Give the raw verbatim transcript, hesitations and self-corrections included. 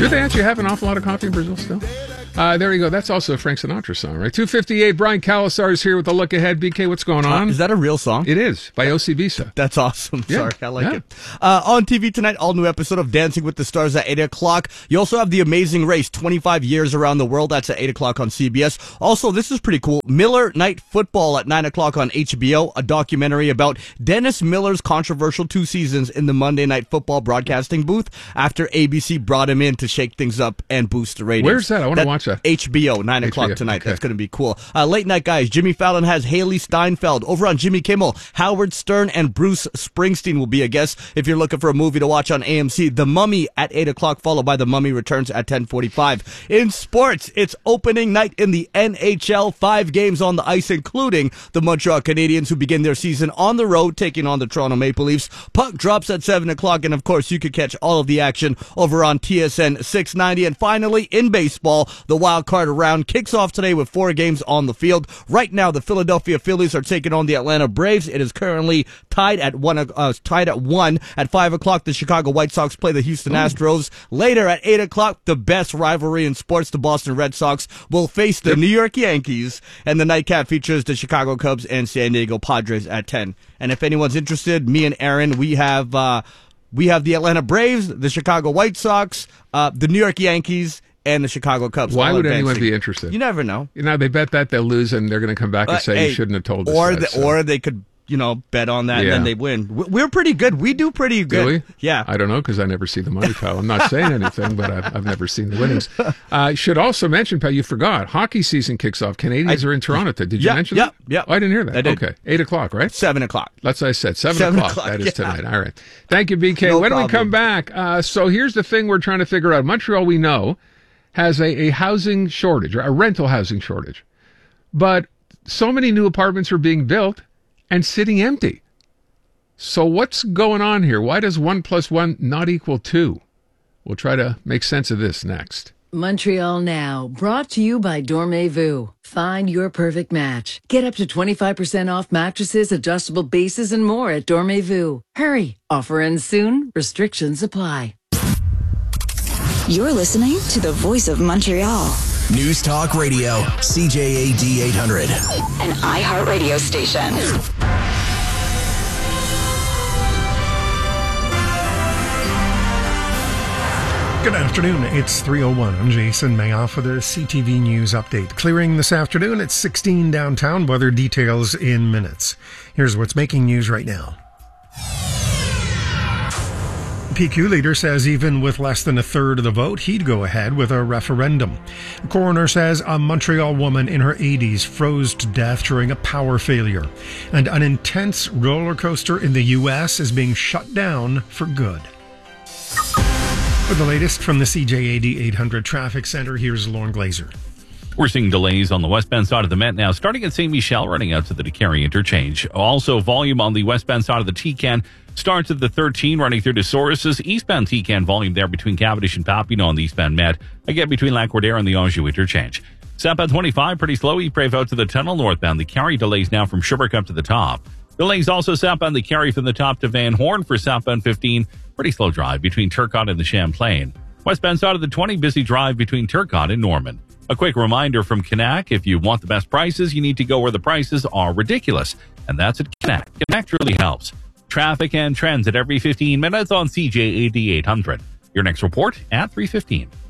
Do they actually have an awful lot of coffee in Brazil still? Uh, there you go. That's also a Frank Sinatra song, right? two fifty-eight, Brian Calasar is here with a look ahead. B K, what's going on? Uh, is that a real song? It is, by O C Visa. That's awesome. Yeah, Sorry, I like yeah. it. Uh, on T V tonight, all new episode of Dancing with the Stars at eight o'clock. You also have The Amazing Race, twenty-five years around the world. That's at eight o'clock on C B S. Also, this is pretty cool. Miller Night Football at nine o'clock on H B O, a documentary about Dennis Miller's controversial two seasons in the Monday Night Football broadcasting booth after A B C brought him in to shake things up and boost the ratings. Where's that? I want to watch that. H B O, nine o'clock H B O, tonight. okay. That's going to be cool. Uh, late night, guys. Jimmy Fallon has Haley Steinfeld. Over on Jimmy Kimmel, Howard Stern and Bruce Springsteen will be a guest. If you're looking for a movie to watch on A M C, The Mummy at eight o'clock, followed by The Mummy Returns at ten forty-five. In sports, it's opening night in the N H L. Five games on the ice, including the Montreal Canadiens, who begin their season on the road, taking on the Toronto Maple Leafs. Puck drops at seven o'clock, and of course, you can catch all of the action over on T S N six ninety. And finally, in baseball, the wild card round kicks off today with four games on the field. Right now, the Philadelphia Phillies are taking on the Atlanta Braves. It is currently tied at one. Uh, tied at one. At five o'clock, the Chicago White Sox play the Houston Astros. Later at eight o'clock, the best rivalry in sports, the Boston Red Sox will face the New York Yankees, and the nightcap features the Chicago Cubs and San Diego Padres at ten. And if anyone's interested, me and Aaron, we have uh, we have the Atlanta Braves, the Chicago White Sox, uh, the New York Yankees, and the Chicago Cubs. Why would advancing. anyone be interested? You never know. You know, they bet that they'll lose, and they're going to come back and Uh, say hey, you shouldn't have told us or that. the, so. Or they could, you know, bet on that Yeah. and then they win. We- We're pretty good. We do pretty good. Do we? Yeah. I don't know because I never see the money, pal. I'm not saying anything, but I've, I've never seen the winnings. I uh, should also mention, pal, you forgot. Hockey season kicks off. Canadians I- are in Toronto. Did you Yep, mention yep, that? yep. Oh, I didn't hear that. I did. Okay. eight o'clock, right? Seven o'clock. That's what I said. Seven, Seven o'clock. o'clock, That is yeah. tonight. All right. Thank you, B K. No when problem. we come back, uh, so here's the thing we're trying to figure out. Montreal, we know, has a, a housing shortage, or a rental housing shortage. But so many new apartments are being built and sitting empty. So what's going on here? Why does one plus one not equal two? We'll try to make sense of this next. Montreal Now, brought to you by Dormez-vous. Find your perfect match. Get up to twenty-five percent off mattresses, adjustable bases, and more at Dormez-vous. Hurry, offer ends soon. Restrictions apply. You're listening to the voice of Montreal. News Talk Radio, C J A D eight hundred. An iHeartRadio station. Good afternoon. It's three oh one. I'm Jason Mayoff for the C T V News Update. Clearing this afternoon. It's sixteen downtown. Weather details in minutes. Here's what's making news right now. P Q leader says even with less than a third of the vote, he'd go ahead with a referendum. The coroner says a Montreal woman in her eighties froze to death during a power failure. And an intense roller coaster in the U S is being shut down for good. For the latest from the C J A D eight hundred Traffic Center, here's Lauren Glazer. We're seeing delays on the westbound side of the Met now, starting at Saint Michel, running out to the DeCarry interchange. Also, volume on the westbound side of the T-Can starts at the thirteen, running through to Sources. Eastbound T-Can volume there between Cavendish and Papineau on the eastbound Met. Again, between Lac-Wardière and the Anjou interchange. Southbound twenty-five, pretty slow. Ypres out to the tunnel. Northbound, the Carry delays now from Sherbrooke up to the top. Delays also southbound, the Carry from the top to Van Horn for southbound fifteen. Pretty slow drive between Turcotte and the Champlain. Westbound side of the twenty, busy drive between Turcotte and Norman. A quick reminder from Connect, if you want the best prices, you need to go where the prices are ridiculous. And that's at Connect. Connect really helps. Traffic and trends at every fifteen minutes on C J A D eight hundred. Your next report at three fifteen.